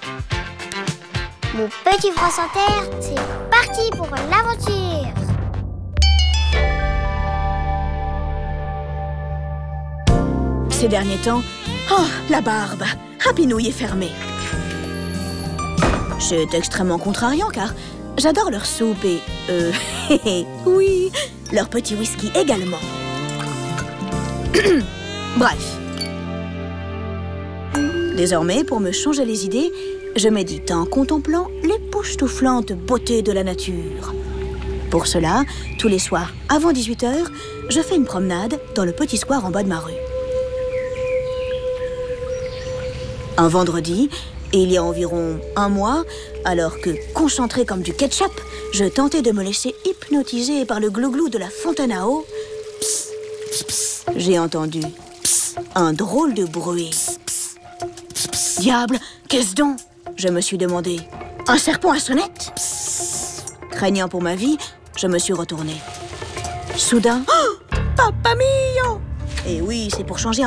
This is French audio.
Mon petit France Inter, c'est parti pour l'aventure. Ces derniers temps, la barbe, Happy Nouille est fermée. C'est extrêmement contrariant car j'adore leur soupe et... oui, leur petit whisky également. Bref. Désormais, pour me changer les idées, je médite en contemplant l'époustouflante beauté de la nature. Pour cela, tous les soirs, avant 18h, je fais une promenade dans le petit square en bas de ma rue. Un vendredi, il y a environ un mois, alors que, concentré comme du ketchup, je tentais de me laisser hypnotiser par le glouglou de la fontaine à eau, pss, pss, pss, j'ai entendu pss, un drôle de bruit. Pss, pss, pss, pss. Diable, qu'est-ce donc? Je me suis demandé. Un serpent à sonnette? Pss. Craignant pour ma vie, je me suis retournée. Soudain, Papa mio! Et oui, c'est pour changer